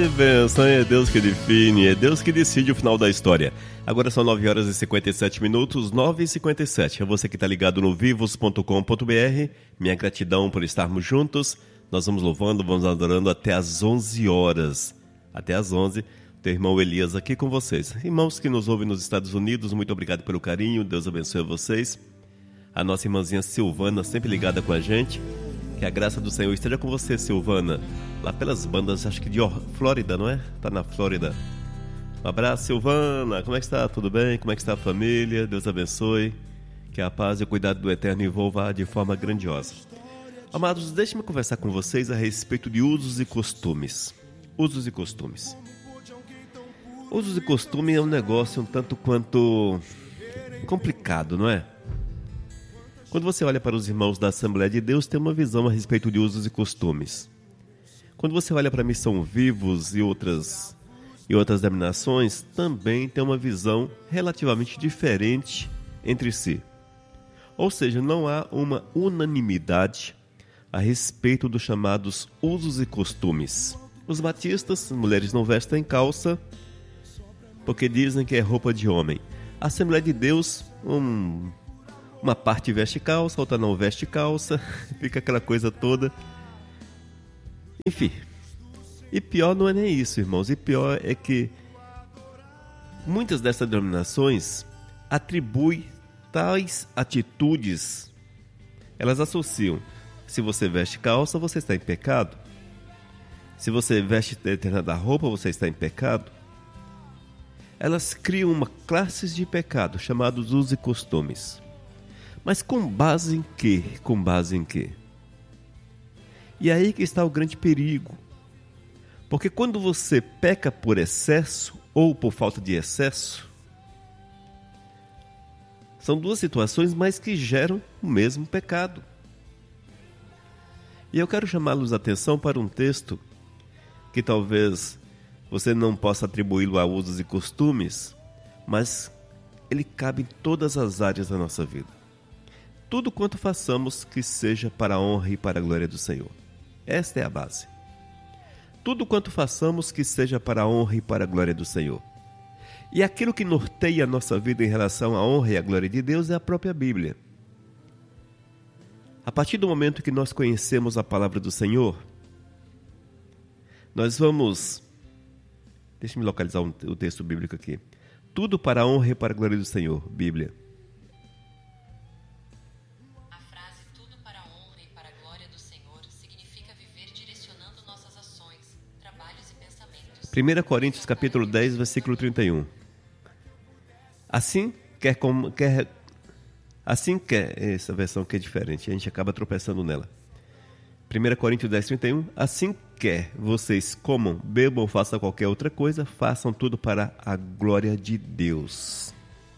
bênção, é Deus que define, é Deus que decide o final da história. Agora são 9 horas e 57 minutos, 9h57. É você que está ligado no vivos.com.br. Minha gratidão por estarmos juntos. Nós vamos louvando, vamos adorando até às 11 horas. Até às 11, teu irmão Elias aqui com vocês. Irmãos que nos ouvem nos Estados Unidos, muito obrigado pelo carinho, Deus abençoe vocês. A nossa irmãzinha Silvana, sempre ligada com a gente. Que a graça do Senhor esteja com você, Silvana. Lá pelas bandas, acho que de Flórida, não é? Tá na Flórida. Um abraço, Silvana. Como é que está? Tudo bem? Como é que está a família? Deus abençoe. Que a paz e o cuidado do Eterno envolva de forma grandiosa. Amados, deixe-me conversar com vocês a respeito de usos e costumes. Usos e costumes. Usos e costumes é um negócio um tanto quanto complicado, não é? Quando você olha para os irmãos da Assembleia de Deus, tem uma visão a respeito de usos e costumes. Quando você olha para a Missão Vivos e outras denominações, também tem uma visão relativamente diferente entre si. Ou seja, não há uma unanimidade a respeito dos chamados usos e costumes. Os batistas, mulheres não vestem calça, porque dizem que é roupa de homem. A Assembleia de Deus, uma parte veste calça, outra não veste calça, fica aquela coisa toda. Enfim, e pior não é nem isso, irmãos, e pior é que muitas dessas denominações atribuem tais atitudes, elas associam, se você veste calça, você está em pecado. Se você veste determinada roupa, você está em pecado. Elas criam uma classe de pecado, chamados usos e costumes. Mas com base em quê? Com base em quê? E aí que está o grande perigo. Porque quando você peca por excesso ou por falta de excesso, são duas situações, mas que geram o mesmo pecado. E eu quero chamá-los a atenção para um texto que talvez você não possa atribuí-lo a usos e costumes, mas ele cabe em todas as áreas da nossa vida. Tudo quanto façamos que seja para a honra e para a glória do Senhor. Esta é a base. Tudo quanto façamos que seja para a honra e para a glória do Senhor. E aquilo que norteia a nossa vida em relação à honra e à glória de Deus é a própria Bíblia. A partir do momento que nós conhecemos a palavra do Senhor, nós vamos... Deixa-me localizar o texto bíblico aqui. Tudo para a honra e para a glória do Senhor, Bíblia. A frase tudo para a honra e para a glória do Senhor significa viver direcionando nossas ações, trabalhos e pensamentos. 1 Coríntios capítulo 10, versículo 31. Assim quer, essa versão que é diferente, a gente acaba tropeçando nela. 1 Coríntios 10, 31. Assim quer vocês comam, bebam, façam qualquer outra coisa, façam tudo para a glória de Deus.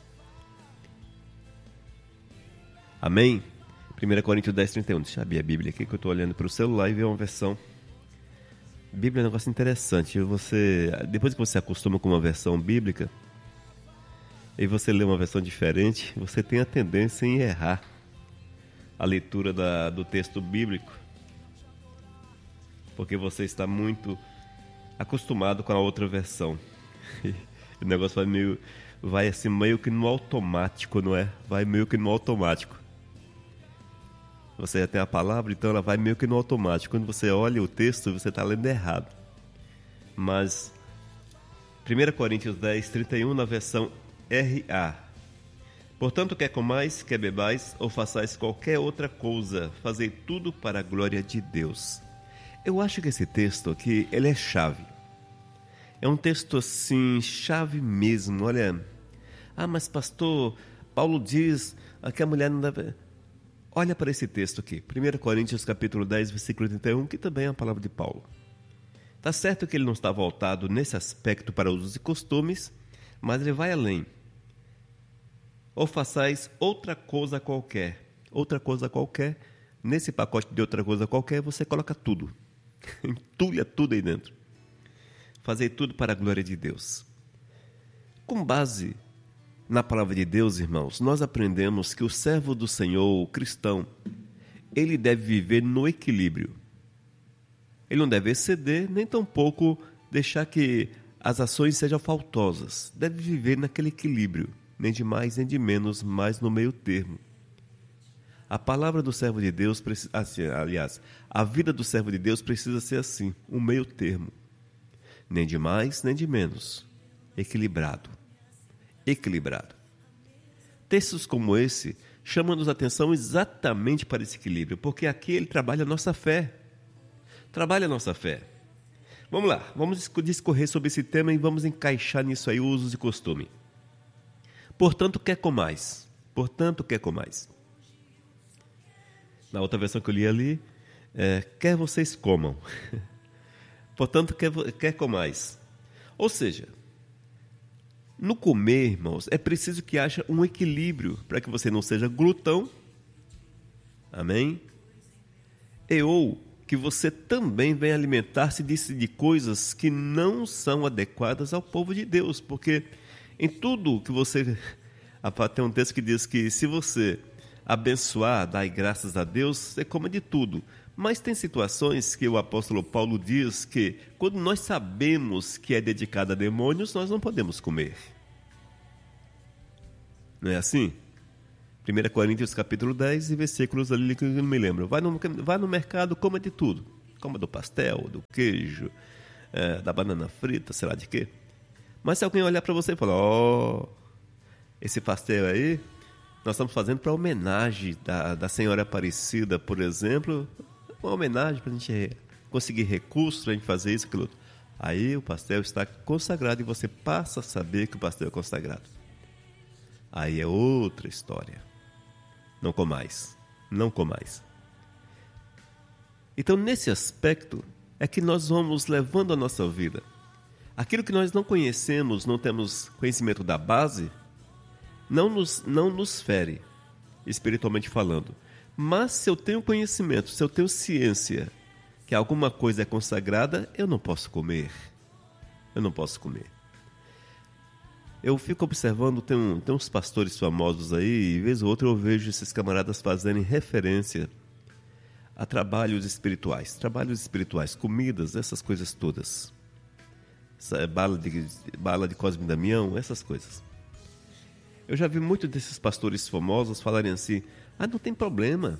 Amém? 1 Coríntios 10, 31. Deixa eu abrir a Bíblia aqui que eu estou olhando para o celular e ver uma versão. Bíblia é um negócio interessante. Depois que você acostuma com uma versão bíblica, e você lê uma versão diferente, você tem a tendência em errar a leitura do texto bíblico, porque você está muito acostumado com a outra versão. O negócio vai assim meio que no automático, não é? Vai meio que no automático. Você já tem a palavra, então ela vai meio que no automático. Quando você olha o texto, você está lendo errado. Mas 1 Coríntios 10, 31, na versão RA. Portanto, quer comais, quer bebais, ou façais qualquer outra coisa, fazei tudo para a glória de Deus. Eu acho que esse texto aqui, ele é chave. É um texto assim, chave mesmo. Olha, mas pastor, Paulo diz que a mulher não deve... Olha para esse texto aqui, 1 Coríntios capítulo 10, versículo 31, que também é a palavra de Paulo. Tá certo que ele não está voltado nesse aspecto para usos e costumes, mas ele vai além. Ou façais outra coisa qualquer. Outra coisa qualquer, nesse pacote de outra coisa qualquer, você coloca tudo. Entulha tudo aí dentro. Fazei tudo para a glória de Deus. Com base na palavra de Deus, irmãos, nós aprendemos que o servo do Senhor, o cristão, ele deve viver no equilíbrio. Ele não deve exceder, nem tampouco deixar que as ações sejam faltosas. Deve viver naquele equilíbrio, nem de mais nem de menos, mas no meio termo. A palavra do servo de Deus, a vida do servo de Deus precisa ser assim, um meio termo. Nem de mais, nem de menos. Equilibrado. Equilibrado. Textos como esse chamam-nos a atenção exatamente para esse equilíbrio, porque aqui ele trabalha a nossa fé. Trabalha a nossa fé. Vamos lá, vamos discorrer sobre esse tema e vamos encaixar nisso aí usos e costume. Portanto, quer comais. Portanto, quer comais. Na outra versão que eu li ali, quer vocês comam. Portanto, quer comais. Ou seja, no comer, irmãos, é preciso que haja um equilíbrio para que você não seja glutão. Amém? Ou que você também venha alimentar-se de coisas que não são adequadas ao povo de Deus. Porque em tudo que você... Tem um texto que diz que se você abençoar, dar graças a Deus, você coma de tudo. Mas tem situações que o apóstolo Paulo diz que quando nós sabemos que é dedicado a demônios, nós não podemos comer. Não é assim? 1 Coríntios capítulo 10 e versículos ali que eu não me lembro. Vai no mercado, coma de tudo. Coma do pastel, do queijo, da banana frita, sei lá de quê. Mas se alguém olhar para você e falar, esse pastel aí, nós estamos fazendo para homenagem da Senhora Aparecida, por exemplo, uma homenagem para a gente conseguir recursos para a gente fazer isso, aquilo. Aí o pastel está consagrado e você passa a saber que o pastel é consagrado. Aí é outra história. Não comais. Não comais. Então, nesse aspecto, é que nós vamos levando a nossa vida. Aquilo que nós não conhecemos, não temos conhecimento da base, não nos fere, espiritualmente falando. Mas se eu tenho conhecimento, se eu tenho ciência que alguma coisa é consagrada, eu não posso comer. Eu não posso comer. Eu fico observando, tem uns pastores famosos aí, e vez ou outra eu vejo esses camaradas fazerem referência a trabalhos espirituais, comidas, essas coisas todas. Bala de Cosme e Damião, essas coisas. Eu já vi muitos desses pastores famosos falarem assim, não tem problema,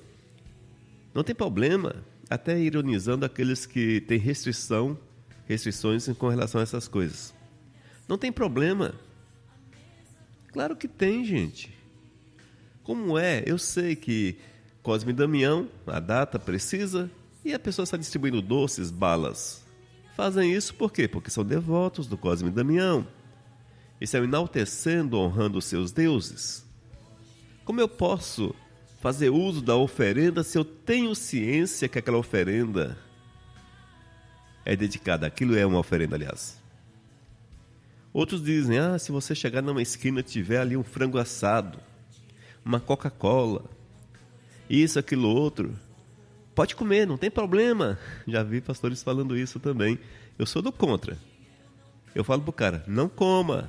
até ironizando aqueles que têm restrições com relação a essas coisas. Não tem problema. Claro que tem, gente. Como é? Eu sei que Cosme e Damião, a data precisa, e a pessoa está distribuindo doces, balas. Fazem isso por quê? Porque são devotos do Cosme e Damião. Estão enaltecendo, honrando os seus deuses. Como eu posso fazer uso da oferenda se eu tenho ciência que aquela oferenda é dedicada? Aquilo é uma oferenda, aliás. Outros dizem, se você chegar numa esquina e tiver ali um frango assado, uma Coca-Cola, isso, aquilo, outro, pode comer, não tem problema. Já vi pastores falando isso também. Eu sou do contra. Eu falo pro cara, não coma.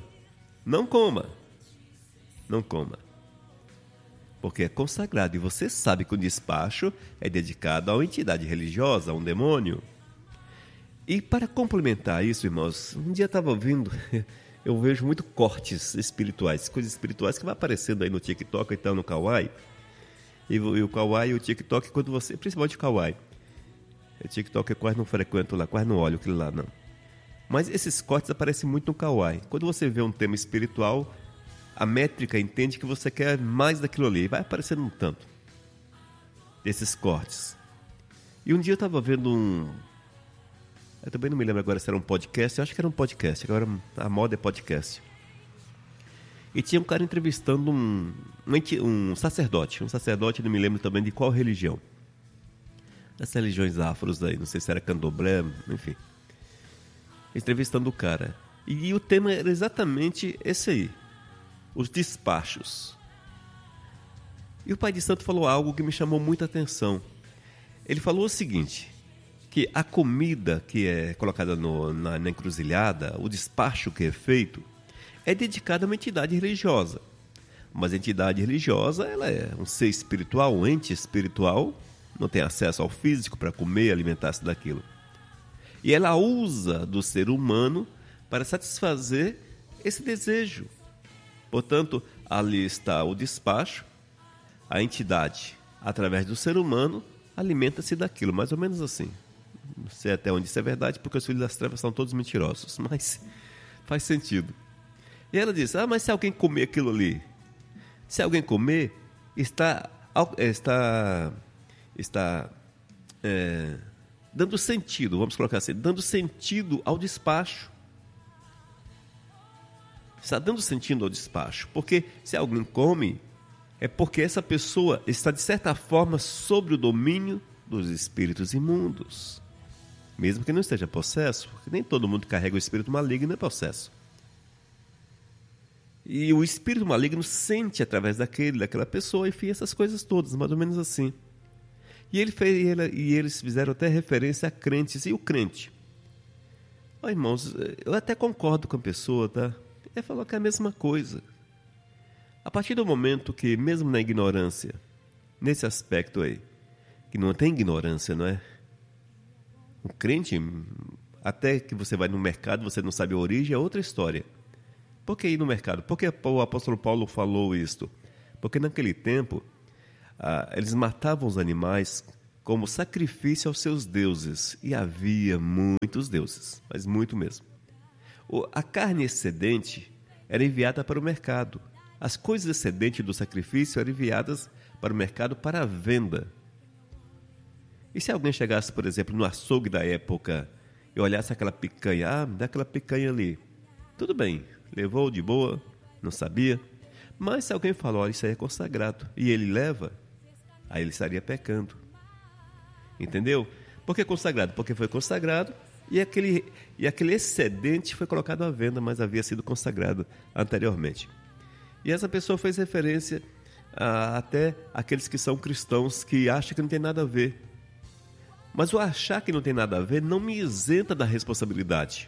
Porque é consagrado e você sabe que o despacho é dedicado a uma entidade religiosa, a um demônio. E para complementar isso, irmãos, um dia eu estava ouvindo, eu vejo muito cortes espirituais, coisas espirituais que vai aparecendo aí no TikTok e tal, no Kawaii. E o Kawaii e o TikTok, quando você, principalmente o Kawaii. O TikTok eu quase não frequento lá, quase não olho aquilo lá, não. Mas esses cortes aparecem muito no Kawaii. Quando você vê um tema espiritual, a métrica entende que você quer mais daquilo ali. Vai aparecendo um tanto desses cortes. E um dia eu estava vendo eu também não me lembro agora se era um podcast. Eu acho que era um podcast. Agora a moda é podcast. E tinha um cara entrevistando um sacerdote. Um sacerdote, não me lembro também de qual religião. Essas religiões afros aí. Não sei se era candomblé, enfim. Entrevistando o cara. E o tema era exatamente esse aí. Os despachos. E o pai de santo falou algo que me chamou muita atenção. Ele falou o seguinte, que a comida que é colocada na encruzilhada, o despacho que é feito, é dedicado a uma entidade religiosa. Mas a entidade religiosa, ela é um ser espiritual, um ente espiritual, não tem acesso ao físico para comer, alimentar-se daquilo. E ela usa do ser humano para satisfazer esse desejo. Portanto, ali está o despacho, a entidade, através do ser humano, alimenta-se daquilo, mais ou menos assim. Não sei até onde isso é verdade, porque os filhos das trevas são todos mentirosos, mas faz sentido. E ela diz, mas se alguém comer aquilo ali, se alguém comer, está dando sentido, vamos colocar assim, dando sentido ao despacho. Está dando sentido ao despacho, porque se alguém come, é porque essa pessoa está, de certa forma, sob o domínio dos espíritos imundos. Mesmo que não esteja possesso, porque nem todo mundo carrega o espírito maligno e é possesso. E o espírito maligno sente através daquela pessoa, enfim, essas coisas todas, mais ou menos assim. E eles fizeram até referência a crentes. E o crente? Irmãos, eu até concordo com a pessoa, tá? Ele falou que é a mesma coisa. A partir do momento que, mesmo na ignorância, nesse aspecto aí, que não tem ignorância, não é? O crente, até que você vai no mercado, você não sabe a origem, é outra história. Por que ir no mercado? Por que o apóstolo Paulo falou isto? Porque naquele tempo, eles matavam os animais como sacrifício aos seus deuses. E havia muitos deuses, mas muito mesmo. A carne excedente era enviada para o mercado. As coisas excedentes do sacrifício eram enviadas para o mercado para a venda. E se alguém chegasse, por exemplo, no açougue da época e olhasse aquela picanha, dá aquela picanha ali. Tudo bem, levou de boa, não sabia. Mas se alguém falou, olha, isso aí é consagrado, e ele leva, aí ele estaria pecando. Entendeu? Por que consagrado? Porque foi consagrado e aquele excedente foi colocado à venda, mas havia sido consagrado anteriormente. E essa pessoa fez referência até àqueles que são cristãos que acham que não tem nada a ver. Mas o achar que não tem nada a ver não me isenta da responsabilidade.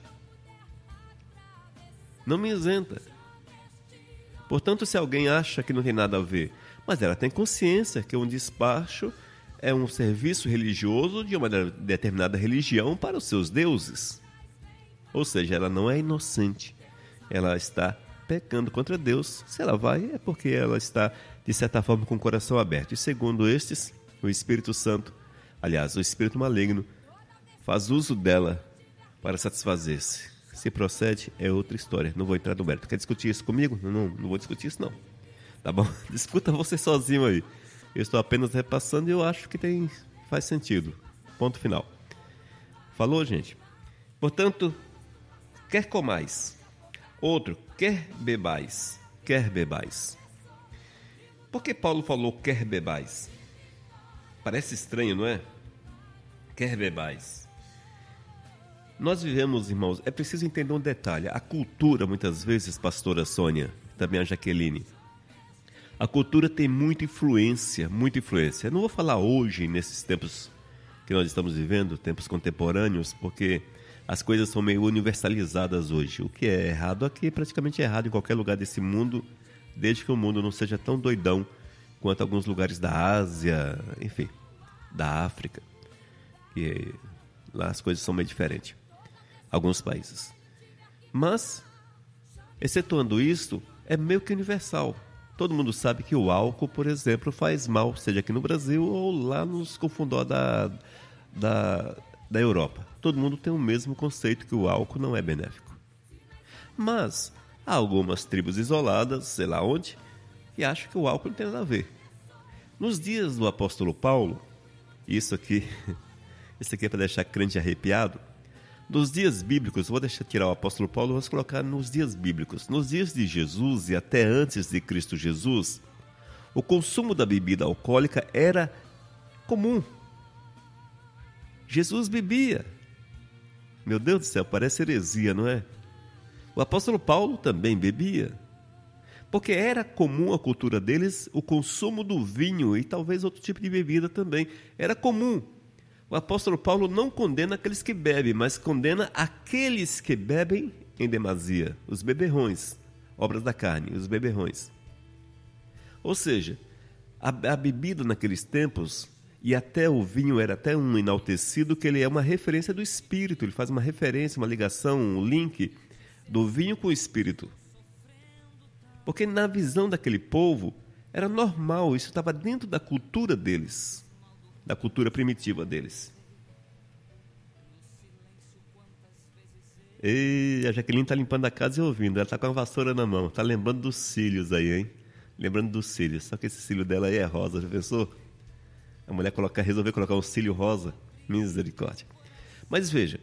Não me isenta. Portanto, se alguém acha que não tem nada a ver, mas ela tem consciência que um despacho é um serviço religioso de uma determinada religião para os seus deuses. Ou seja, ela não é inocente. Ela está pecando contra Deus. Se ela vai, é porque ela está, de certa forma, com o coração aberto. E segundo estes, o Espírito Santo, aliás, o Espírito maligno, faz uso dela para satisfazer-se. Se procede, é outra história. Não vou entrar no mérito. Quer discutir isso comigo? Não vou discutir isso, não. Tá bom? Discuta você sozinho aí. Eu estou apenas repassando e eu acho que faz sentido. Ponto final. Falou, gente? Portanto, quer comais. Outro, quer bebais. Quer bebais. Por que Paulo falou quer bebais? Parece estranho, não é? Quer bebais. Nós vivemos, irmãos, é preciso entender um detalhe. A cultura, muitas vezes, pastora Sônia, também a Jaqueline, a cultura tem muita influência, muita influência. Eu não vou falar hoje, nesses tempos que nós estamos vivendo, tempos contemporâneos, porque as coisas são meio universalizadas hoje. O que é errado aqui é praticamente errado em qualquer lugar desse mundo, desde que o mundo não seja tão doidão quanto alguns lugares da Ásia, enfim, da África, que lá as coisas são meio diferentes. Alguns países. Mas, excetuando isto, é meio que universal. Todo mundo sabe que o álcool, por exemplo, faz mal, seja aqui no Brasil ou lá nos confundó da Europa. Todo mundo tem o mesmo conceito que o álcool não é benéfico. Mas há algumas tribos isoladas, sei lá onde, que acham que o álcool não tem nada a ver. Nos dias do apóstolo Paulo, isso aqui é para deixar crente arrepiado, nos dias bíblicos, vou tirar o apóstolo Paulo e vou colocar nos dias bíblicos. Nos dias de Jesus e até antes de Cristo Jesus, o consumo da bebida alcoólica era comum. Jesus bebia. Meu Deus do céu, parece heresia, não é? O apóstolo Paulo também bebia. Porque era comum à cultura deles o consumo do vinho e talvez outro tipo de bebida também. Era comum. O apóstolo Paulo não condena aqueles que bebem, mas condena aqueles que bebem em demasia, os beberrões, obras da carne, os beberrões. Ou seja, a bebida naqueles tempos E até o vinho era até um enaltecido, que ele é uma referência do Espírito. Ele faz uma referência, uma ligação, um link do vinho com o Espírito. Porque na visão daquele povo, era normal, isso estava dentro da cultura deles, da cultura primitiva deles. E a Jaqueline está limpando a casa e ouvindo, ela está com a vassoura na mão, está lembrando dos cílios aí, hein? Lembrando dos cílios, só que esse cílio dela aí é rosa, já pensou? A mulher resolveu colocar um cílio rosa, misericórdia. Mas veja,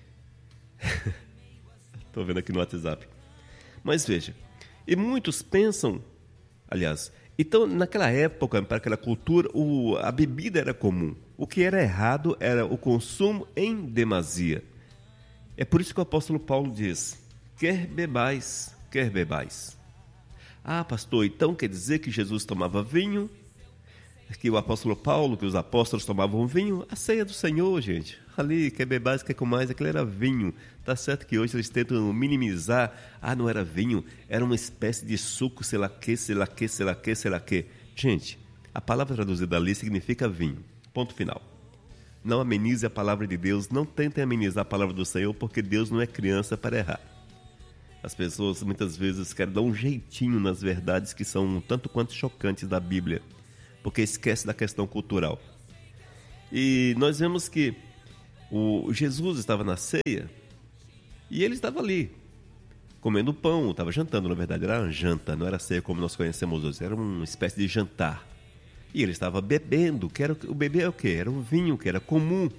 estou vendo aqui no WhatsApp, mas veja, e muitos pensam, aliás, então naquela época, para aquela cultura, a bebida era comum, o que era errado era o consumo em demasia. É por isso que o apóstolo Paulo diz, quer bebais, quer bebais. Ah, pastor, então quer dizer que Jesus tomava vinho? Que o apóstolo Paulo, que os apóstolos tomavam vinho? A ceia do Senhor, gente. Ali, quer bebais, quer comais, aquilo era vinho. Tá certo que hoje eles tentam minimizar. Ah, não era vinho, era uma espécie de suco, sei lá que, sei lá que, sei lá que, sei lá que. Gente, a palavra traduzida ali significa vinho. Ponto final. Não amenize a palavra de Deus, não tentem amenizar a palavra do Senhor, porque Deus não é criança para errar. As pessoas muitas vezes querem dar um jeitinho nas verdades que são tanto quanto chocantes da Bíblia, porque esquece da questão cultural. E nós vemos que o Jesus estava na ceia e ele estava ali, comendo pão, estava jantando, na verdade era uma janta, não era ceia como nós conhecemos hoje, era uma espécie de jantar. E ele estava bebendo, o beber é o quê? Era um vinho que era comum.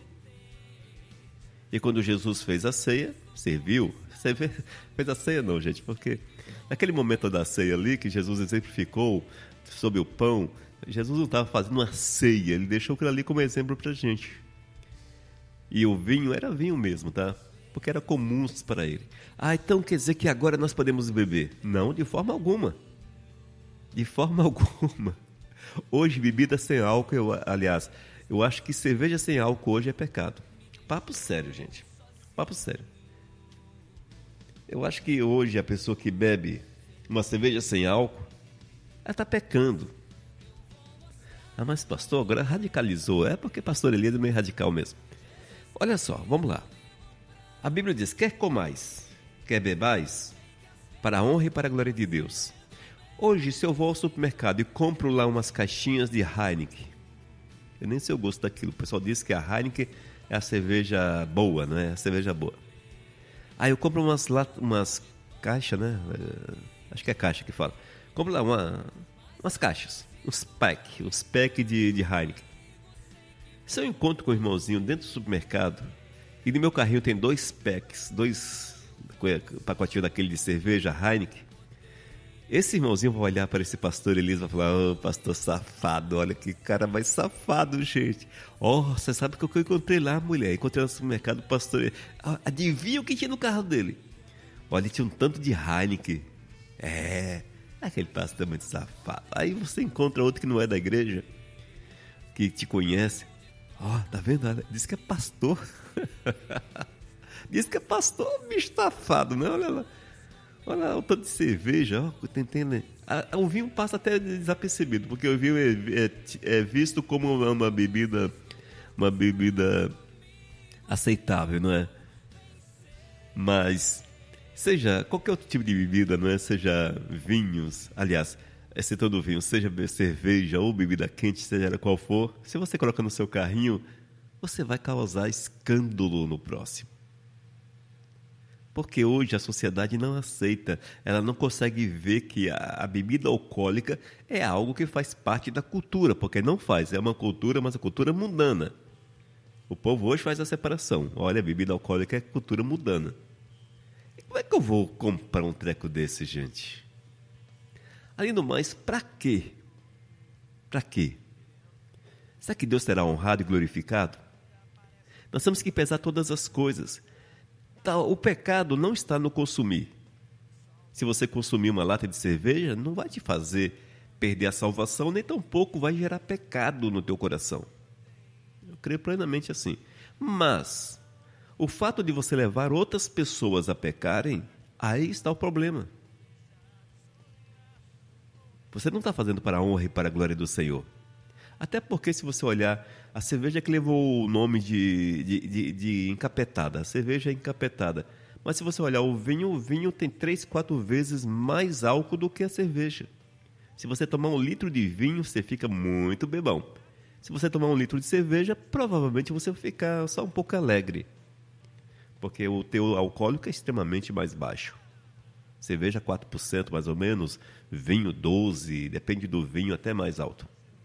E quando Jesus fez a ceia, serviu. Fez a ceia não, gente, porque naquele momento da ceia ali, que Jesus exemplificou sobre o pão, Jesus não estava fazendo uma ceia, ele deixou aquilo ali como exemplo para a gente. E o vinho era vinho mesmo, tá? Porque era comum para ele. Ah, então quer dizer que agora nós podemos beber? Não, de forma alguma. De forma alguma. Hoje, bebida sem álcool, eu acho que cerveja sem álcool hoje é pecado. Papo sério, gente. Papo sério. Eu acho que hoje a pessoa que bebe uma cerveja sem álcool, ela está pecando. Ah, mas pastor, agora radicalizou. É porque pastor Elias é meio radical mesmo. Olha só, vamos lá. A Bíblia diz, quer comais, quer bebais, para a honra e para a glória de Deus. Hoje, se eu vou ao supermercado e compro lá umas caixinhas de Heineken, eu nem sei o gosto daquilo. O pessoal diz que a Heineken é a cerveja boa, não é? A cerveja boa. Aí eu compro umas caixas, né? Acho que é caixa que fala. Compro lá umas caixas, uns pack de Heineken. Se eu encontro com o irmãozinho dentro do supermercado e no meu carrinho tem dois pacotinhos daquele de cerveja Heineken, esse irmãozinho vai olhar para esse pastor Elias e vai falar, ô, pastor safado, olha que cara mais safado, gente. Você sabe o que eu encontrei lá, mulher? Encontrei no supermercado o pastor. Adivinha o que tinha no carro dele? Olha, tinha um tanto de Heineken. Aquele pastor é muito safado. Aí você encontra outro que não é da igreja, que te conhece. Tá vendo? Diz que é pastor. Diz que é pastor, bicho safado, né? Olha lá. Olha o tanto de cerveja, o vinho passa até desapercebido, porque o vinho é visto como uma bebida aceitável, não é? Mas, seja qualquer outro tipo de bebida, não é? Seja vinhos, aliás, excetuando o vinho, seja cerveja ou bebida quente, seja ela qual for, se você coloca no seu carrinho, você vai causar escândalo no próximo. Porque hoje a sociedade não aceita, ela não consegue ver que a bebida alcoólica é algo que faz parte da cultura, porque não faz, é uma cultura, mas a cultura mundana. O povo hoje faz a separação, olha, a bebida alcoólica é cultura mundana. E como é que eu vou comprar um treco desse, gente? Além do mais, para quê? Para quê? Será que Deus será honrado e glorificado? Nós temos que pesar todas as coisas. O pecado não está no consumir. Se você consumir uma lata de cerveja, não vai te fazer perder a salvação, nem tampouco vai gerar pecado no teu coração. Eu creio plenamente assim. Mas, o fato de você levar outras pessoas a pecarem, aí está o problema. Você não está fazendo para a honra e para a glória do Senhor. Até porque, se você olhar A cerveja que levou o nome de encapetada. A cerveja é encapetada. Mas se você olhar o vinho tem 3, 4 vezes mais álcool do que a cerveja. Se você tomar 1 litro de vinho, você fica muito bebão. Se você tomar 1 litro de cerveja, provavelmente você vai ficar só um pouco alegre. Porque o teu alcoólico é extremamente mais baixo. Cerveja 4% mais ou menos, vinho 12%, depende do vinho, até mais alto.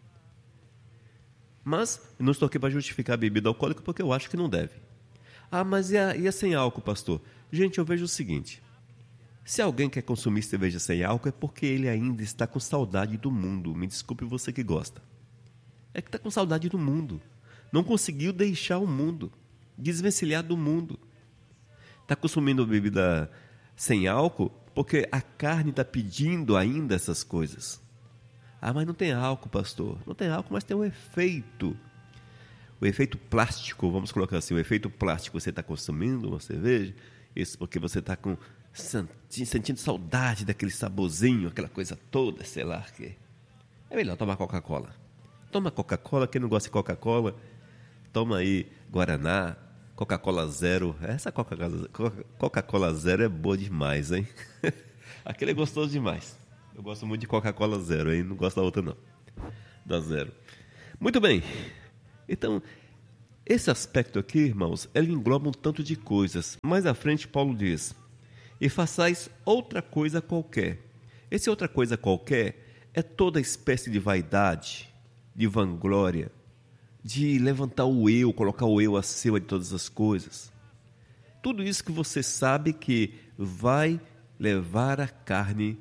Mas não estou aqui para justificar a bebida alcoólica porque eu acho que não deve. Ah, mas e a sem álcool, pastor? Gente, eu vejo o seguinte. Se alguém quer consumir cerveja sem álcool é porque ele ainda está com saudade do mundo. Me desculpe você que gosta. É que está com saudade do mundo. Não conseguiu deixar o mundo. Desvencilhar do mundo. Está consumindo bebida sem álcool porque a carne está pedindo ainda essas coisas. Ah, mas não tem álcool, pastor. Não tem álcool, mas tem um efeito. O efeito plástico, vamos colocar assim, o efeito plástico. Você está consumindo uma cerveja, isso porque você está sentindo saudade daquele saborzinho, aquela coisa toda, sei lá. É melhor tomar Coca-Cola. Toma Coca-Cola, quem não gosta de Coca-Cola, toma aí Guaraná, Coca-Cola Zero. Essa Coca-Cola Zero é boa demais, hein? Aquele é gostoso demais. Eu gosto muito de Coca-Cola Zero, hein? Não gosto da outra, não. Da Zero. Muito bem. Então, esse aspecto aqui, irmãos, ele engloba um tanto de coisas. Mais à frente, Paulo diz: e façais outra coisa qualquer. Esse outra coisa qualquer é toda espécie de vaidade, de vanglória, de levantar o eu, colocar o eu acima de todas as coisas. Tudo isso que você sabe que vai levar a carne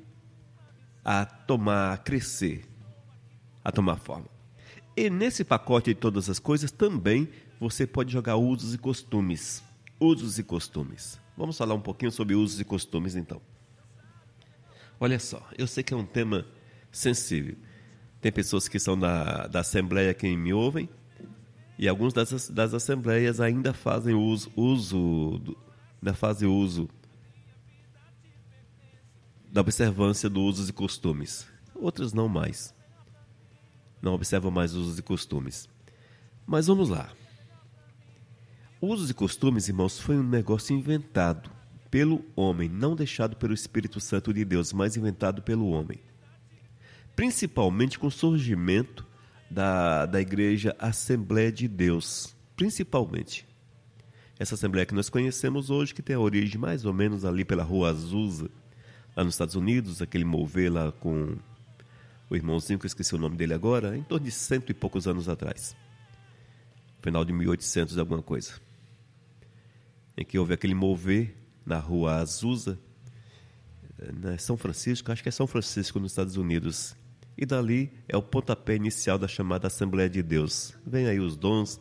a crescer, a tomar forma. E nesse pacote de todas as coisas também você pode jogar usos e costumes. Usos e costumes. Vamos falar um pouquinho sobre usos e costumes, então. Olha só, eu sei que é um tema sensível. Tem pessoas que são da Assembleia que me ouvem, e alguns das Assembleias ainda fazem uso da observância dos usos e costumes. Outros não mais. Não observam mais usos e costumes. Mas vamos lá. Usos e costumes, irmãos, foi um negócio inventado pelo homem, não deixado pelo Espírito Santo de Deus, mas inventado pelo homem. Principalmente com o surgimento da igreja Assembleia de Deus. Principalmente. Essa Assembleia que nós conhecemos hoje, que tem a origem mais ou menos ali pela Rua Azusa, lá nos Estados Unidos, aquele mover lá com o irmãozinho, que eu esqueci o nome dele agora, em torno de 100 e poucos anos atrás. Final de 1800 e alguma coisa. Em que houve aquele mover na Rua Azusa, São Francisco, acho que é São Francisco, nos Estados Unidos. E dali é o pontapé inicial da chamada Assembleia de Deus. Vem aí os dons,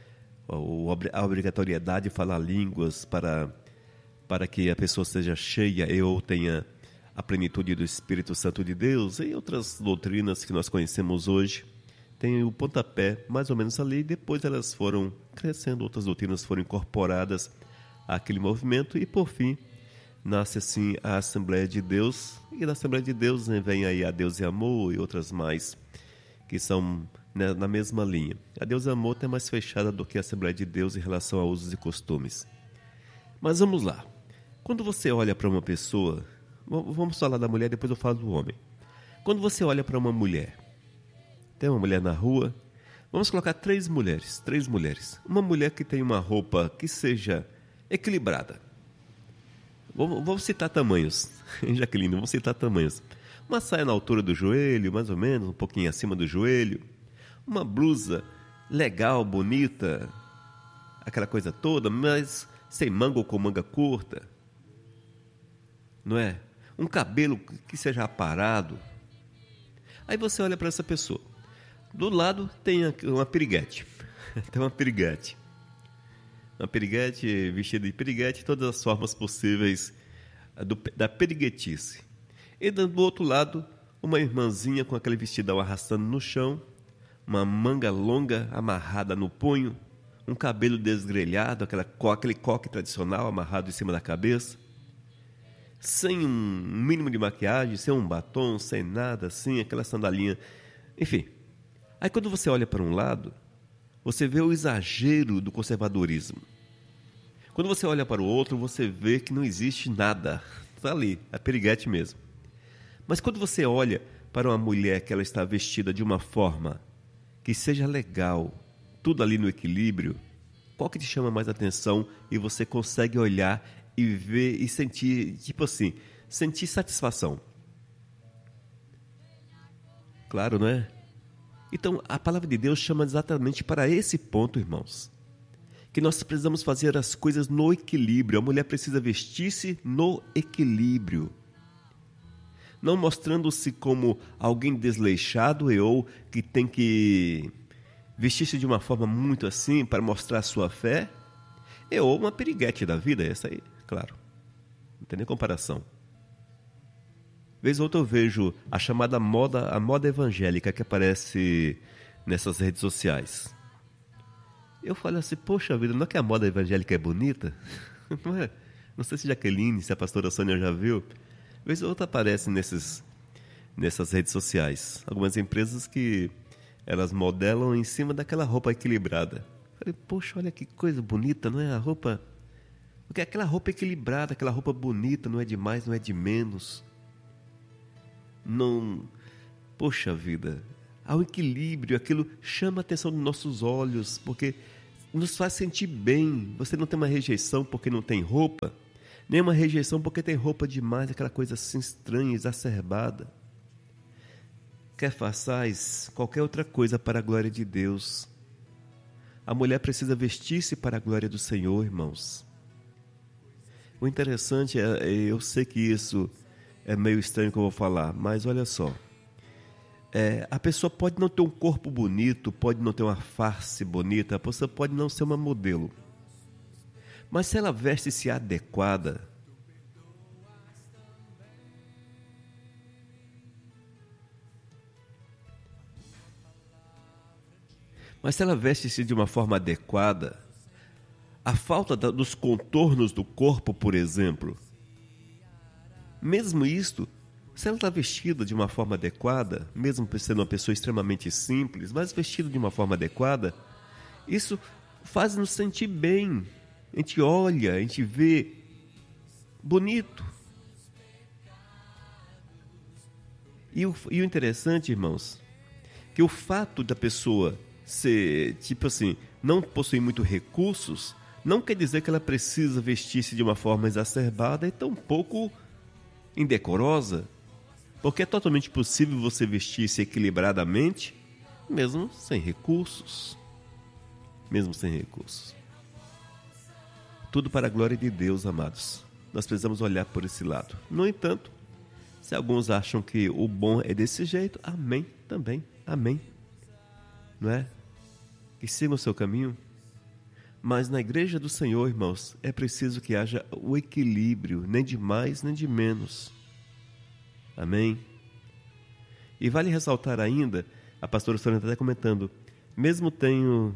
a obrigatoriedade de falar línguas para que a pessoa seja cheia ou tenha a plenitude do Espírito Santo de Deus, e outras doutrinas que nós conhecemos hoje. Tem o pontapé mais ou menos ali, depois elas foram crescendo, outras doutrinas foram incorporadas àquele movimento, e por fim nasce assim a Assembleia de Deus, e da Assembleia de Deus, né, vem aí a Deus e Amor e outras mais que são, né, na mesma linha. A Deus e Amor é mais fechada do que a Assembleia de Deus em relação a usos e costumes. Mas vamos lá. Quando você olha para uma pessoa, vamos falar da mulher, depois eu falo do homem. Quando você olha para uma mulher, tem uma mulher na rua, vamos colocar três mulheres. Uma mulher que tem uma roupa que seja equilibrada. Vamos citar tamanhos. Jaqueline, vamos citar tamanhos. Uma saia na altura do joelho, mais ou menos, um pouquinho acima do joelho. Uma blusa legal, bonita, aquela coisa toda, mas sem manga ou com manga curta. Não é? Um cabelo que seja aparado. Aí você olha para essa pessoa. Do lado tem uma piriguete. Tem uma piriguete. Uma piriguete, vestida de piriguete, todas as formas possíveis da piriguetice. E do outro lado, uma irmãzinha com aquele vestidão arrastando no chão, uma manga longa amarrada no punho, um cabelo desgrelhado, aquele coque tradicional amarrado em cima da cabeça, sem um mínimo de maquiagem, sem um batom, sem nada assim, aquela sandalinha, enfim. Aí quando você olha para um lado, Você vê o exagero do conservadorismo. Quando você olha para o outro, você vê que não existe nada. Está ali, é piriguete mesmo. Mas quando você olha para uma mulher que ela está vestida de uma forma que seja legal, tudo ali no equilíbrio, qual que te chama mais atenção e você consegue olhar e ver e sentir, tipo assim, sentir satisfação? Claro, não é? Então, a palavra de Deus chama exatamente para esse ponto, irmãos. Que nós precisamos fazer as coisas no equilíbrio. A mulher precisa vestir-se no equilíbrio. Não mostrando-se como alguém desleixado ou que tem que vestir-se de uma forma muito assim para mostrar a sua fé. Ou uma piriguete da vida, essa aí, claro. Não tem nem comparação. Vez ou outra eu vejo a chamada moda, a moda evangélica que aparece nessas redes sociais. Eu falo assim, poxa vida, não é que a moda evangélica é bonita? Não é? Não sei se Jaqueline, se a pastora Sônia já viu. Vez ou outra aparece nessas redes sociais. Algumas empresas que elas modelam em cima daquela roupa equilibrada. Falei, poxa, olha que coisa bonita, não é a roupa? Porque aquela roupa equilibrada, aquela roupa bonita, não é de mais, não é de menos. Não, poxa vida, há um equilíbrio, aquilo chama a atenção dos nossos olhos, porque nos faz sentir bem. Você não tem uma rejeição porque não tem roupa, nem uma rejeição porque tem roupa demais, aquela coisa assim estranha, exacerbada. Quer façais qualquer outra coisa para a glória de Deus. A mulher precisa vestir-se para a glória do Senhor, irmãos. O interessante é, eu sei que isso é meio estranho que eu vou falar, mas olha só. A pessoa pode não ter um corpo bonito, pode não ter uma face bonita, a pessoa pode não ser uma modelo. Mas se ela veste-se adequada, de uma forma adequada, a falta dos contornos do corpo, por exemplo, mesmo isto, se ela está vestida de uma forma adequada, mesmo sendo uma pessoa extremamente simples, mas vestida de uma forma adequada, isso faz nos sentir bem. A gente olha, a gente vê bonito. E o interessante, irmãos, que o fato da pessoa ser, tipo assim, não possuir muitos recursos, não quer dizer que ela precisa vestir-se de uma forma exacerbada e tampouco indecorosa, porque é totalmente possível você vestir-se equilibradamente, mesmo sem recursos. Tudo para a glória de Deus, amados. Nós precisamos olhar por esse lado. No entanto, se alguns acham que o bom é desse jeito, amém também, amém. Não é? Que sigam o seu caminho. Mas na igreja do Senhor, irmãos, é preciso que haja o equilíbrio, nem de mais nem de menos. Amém? E vale ressaltar ainda, a pastora Sônia está até comentando, mesmo tenho...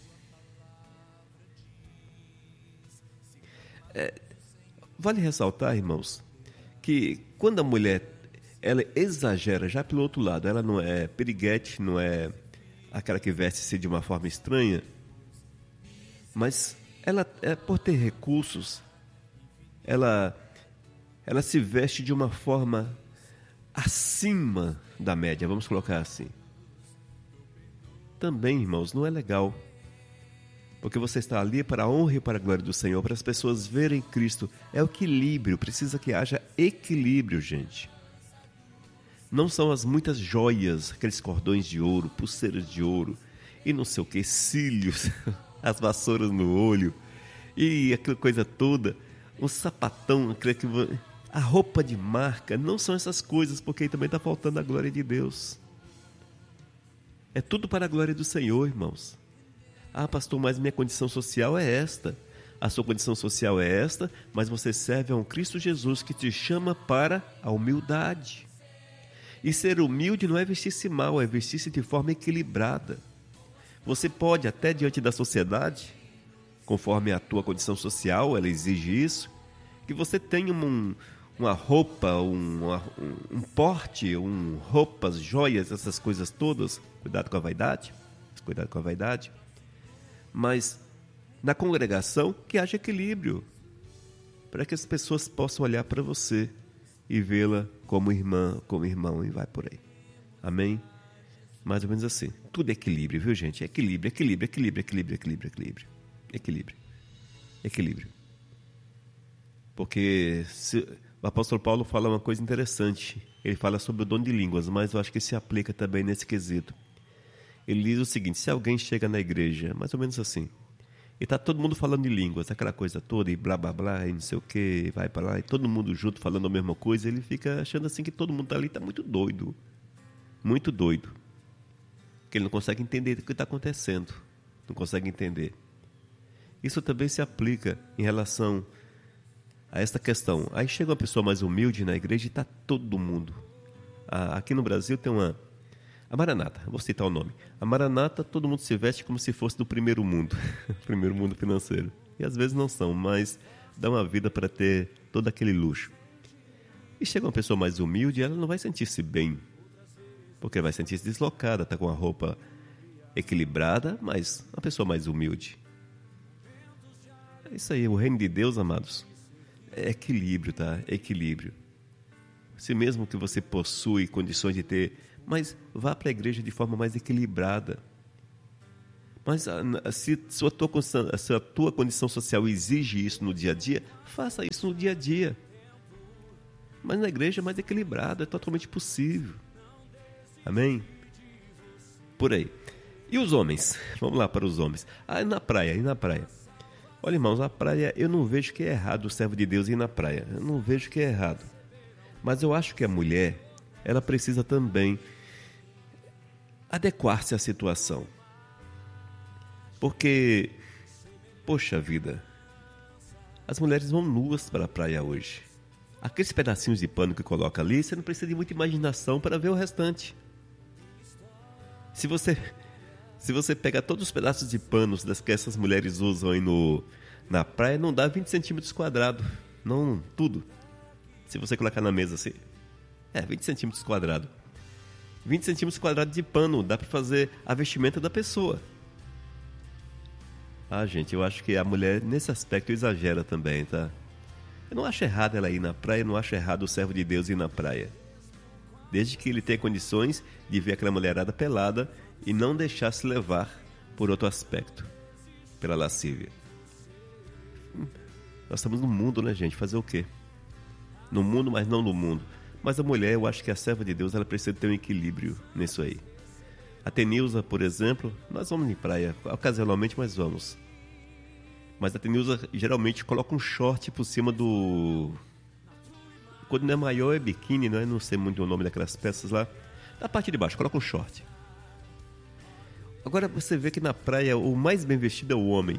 vale ressaltar, irmãos, que quando a mulher ela exagera, já pelo outro lado, ela não é piriguete, não é aquela que veste-se de uma forma estranha, mas ela, por ter recursos, ela se veste de uma forma acima da média, vamos colocar assim. Também, irmãos, não é legal, porque você está ali para a honra e para a glória do Senhor, para as pessoas verem Cristo. É o equilíbrio, precisa que haja equilíbrio, gente. Não são as muitas joias, aqueles cordões de ouro, pulseiras de ouro, e não sei o que, cílios, as vassouras no olho, e aquela coisa toda, um sapatão, a roupa de marca, não são essas coisas, porque aí também está faltando a glória de Deus. É tudo para a glória do Senhor, irmãos. Ah, pastor, mas minha condição social é esta. A sua condição social é esta, mas você serve a um Cristo Jesus que te chama para a humildade. E ser humilde não é vestir-se mal, é vestir-se de forma equilibrada. Você pode, até diante da sociedade, conforme a tua condição social, ela exige isso, que você tenha uma roupa, um porte, roupas, joias, essas coisas todas. Cuidado com a vaidade. Mas na congregação que haja equilíbrio, para que as pessoas possam olhar para você e vê-la como irmã, como irmão, e vai por aí. Amém? Mais ou menos assim. Tudo é equilíbrio, viu, gente? Equilíbrio, equilíbrio, equilíbrio, equilíbrio, equilíbrio, equilíbrio. Equilíbrio. Equilíbrio. Porque o apóstolo Paulo fala uma coisa interessante. Ele fala sobre o dom de línguas, mas eu acho que se aplica também nesse quesito. Ele diz o seguinte: se alguém chega na igreja, mais ou menos assim, e está todo mundo falando de línguas, aquela coisa toda, e blá blá blá, e não sei o que, vai para lá, e todo mundo junto falando a mesma coisa, ele fica achando assim que todo mundo ali está muito doido. Muito doido. Que ele não consegue entender o que está acontecendo. Não consegue entender. Isso também se aplica em relação a esta questão. Aí chega uma pessoa mais humilde na igreja e está todo mundo. Aqui no Brasil tem a Maranata, vou citar o nome. A Maranata, todo mundo se veste como se fosse do primeiro mundo. Primeiro mundo financeiro. E às vezes não são, mas dá uma vida para ter todo aquele luxo. E chega uma pessoa mais humilde, ela não vai sentir-se bem. Porque vai sentir-se deslocada, está com a roupa equilibrada, mas uma pessoa mais humilde. É isso aí, o reino de Deus, amados, é equilíbrio, tá? É equilíbrio. Se mesmo que você possui condições de ter, mas vá para a igreja de forma mais equilibrada. Mas se a tua condição social exige isso no dia a dia, faça isso no dia a dia. Mas na igreja mais equilibrada, é totalmente possível. Amém? Por aí. E os homens? Vamos lá para os homens. E na praia? Olha, irmãos, a praia, eu não vejo que é errado o servo de Deus ir na praia. Eu não vejo que é errado. Mas eu acho que a mulher, ela precisa também adequar-se à situação. Porque, poxa vida, as mulheres vão nuas para a praia hoje. Aqueles pedacinhos de pano que coloca ali, você não precisa de muita imaginação para ver o restante. Se você pegar todos os pedaços de panos que essas mulheres usam aí na praia, não dá 20 centímetros quadrados. Não, tudo. Se você colocar na mesa assim, 20 centímetros quadrados. 20 centímetros quadrados de pano, dá para fazer a vestimenta da pessoa. Gente, eu acho que a mulher, nesse aspecto, exagera também, tá? Eu não acho errado ela ir na praia, eu não acho errado o servo de Deus ir na praia. Desde que ele tenha condições de ver aquela mulherada pelada e não deixar se levar por outro aspecto, pela lascívia. Nós estamos no mundo, né, gente? Fazer o quê? No mundo, mas não no mundo. Mas a mulher, eu acho que a serva de Deus, ela precisa ter um equilíbrio nisso aí. A Tenilza, por exemplo, nós vamos em praia, ocasionalmente, mas vamos. Mas a Tenilza geralmente coloca um short por cima do... Quando não é maior, é biquíni, não é? Não sei muito o nome daquelas peças lá. Na parte de baixo, coloca um short. Agora você vê que na praia o mais bem vestido é o homem.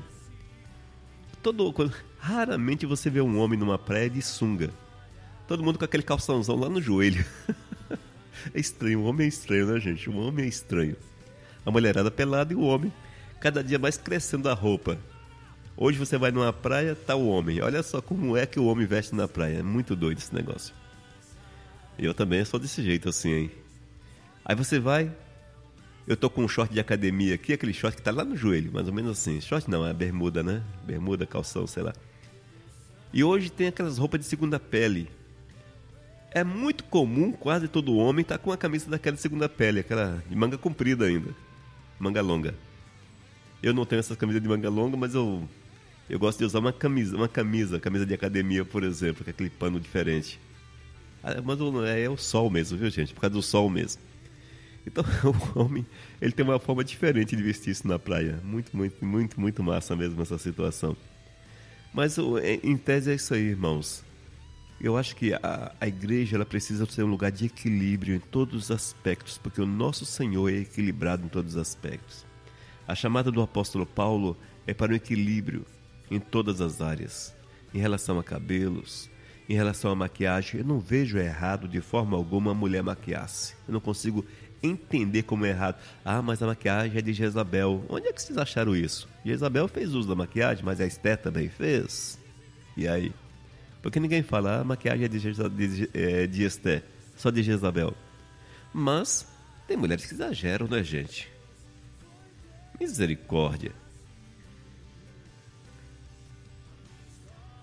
Raramente você vê um homem numa praia de sunga. Todo mundo com aquele calçãozão lá no joelho. É estranho, o homem é estranho, né, gente? O homem é estranho. A mulherada pelada e o homem cada dia mais crescendo a roupa. Hoje você vai numa praia, tá o homem. Olha só como é que o homem veste na praia. É muito doido esse negócio. Eu também sou desse jeito assim, hein? Aí você vai... Eu tô com um short de academia aqui, aquele short que tá lá no joelho, mais ou menos assim. Short não, é bermuda, né? Bermuda, calção, sei lá. E hoje tem aquelas roupas de segunda pele. É muito comum, quase todo homem tá com a camisa daquela de segunda pele, aquela de manga comprida ainda. Manga longa. Eu não tenho essa camisa de manga longa, mas eu gosto de usar uma camisa de academia, por exemplo, com aquele pano diferente. Mas é o sol mesmo, viu, gente? Por causa do sol mesmo. Então, o homem, ele tem uma forma diferente de vestir-se na praia. Muito, muito, muito, muito massa mesmo essa situação. Mas, em tese, é isso aí, irmãos. Eu acho que a igreja, ela precisa ser um lugar de equilíbrio em todos os aspectos, porque o nosso Senhor é equilibrado em todos os aspectos. A chamada do apóstolo Paulo é para o equilíbrio em todas as áreas. Em relação a cabelos, em relação à maquiagem, eu não vejo errado de forma alguma a mulher maquiar-se. Eu não consigo entender como é errado. Mas a maquiagem é de Jezabel. Onde é que vocês acharam isso? Jezabel fez uso da maquiagem, mas a Esther também fez. E aí? Porque ninguém fala, a maquiagem é de Esther, só de Jezabel. Mas tem mulheres que exageram, né, gente? Misericórdia.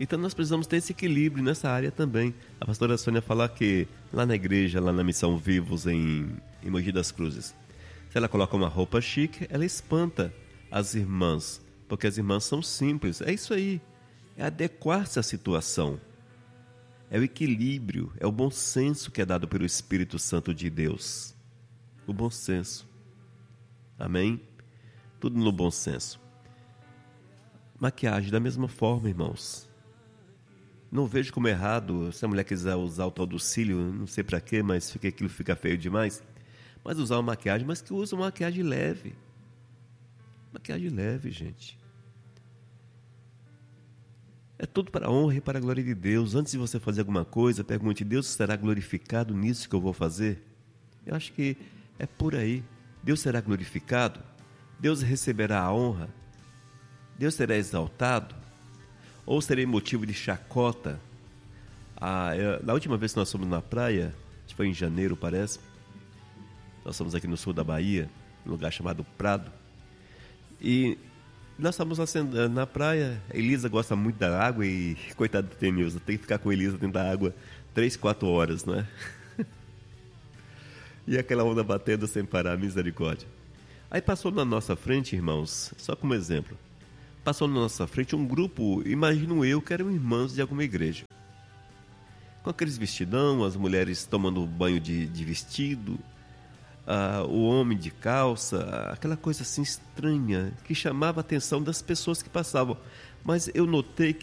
Então nós precisamos ter esse equilíbrio nessa área também. A pastora Sônia fala que lá na igreja, lá na Missão Vivos em Mogi das Cruzes, se ela coloca uma roupa chique, ela espanta as irmãs, porque as irmãs são simples. É isso aí, é adequar-se à situação. É o equilíbrio, é o bom senso que é dado pelo Espírito Santo de Deus. O bom senso. Amém? Tudo no bom senso. Maquiagem da mesma forma, irmãos. Não vejo como errado, se a mulher quiser usar o tal do cílio, não sei pra quê, mas aquilo fica feio demais. Mas usar uma maquiagem, mas que usa uma maquiagem leve. Maquiagem leve, gente. É tudo para a honra e para a glória de Deus. Antes de você fazer alguma coisa, pergunte: Deus será glorificado nisso que eu vou fazer? Eu acho que é por aí. Deus será glorificado? Deus receberá a honra? Deus será exaltado? Ou serei motivo de chacota? Na última vez que nós fomos na praia, acho que foi em janeiro, parece. Nós fomos aqui no sul da Bahia, num lugar chamado Prado. E nós estávamos lá na praia. A Elisa gosta muito da água e, coitada do Tenilson, tem que ficar com a Elisa dentro da água 3, 4 horas, não é? E aquela onda batendo sem parar, misericórdia. Aí passou na nossa frente, irmãos, só como exemplo, passou na nossa frente um grupo, imagino eu, que eram irmãos de alguma igreja. Com aqueles vestidão, as mulheres tomando banho de vestido, o homem de calça, aquela coisa assim estranha, que chamava a atenção das pessoas que passavam. Mas eu notei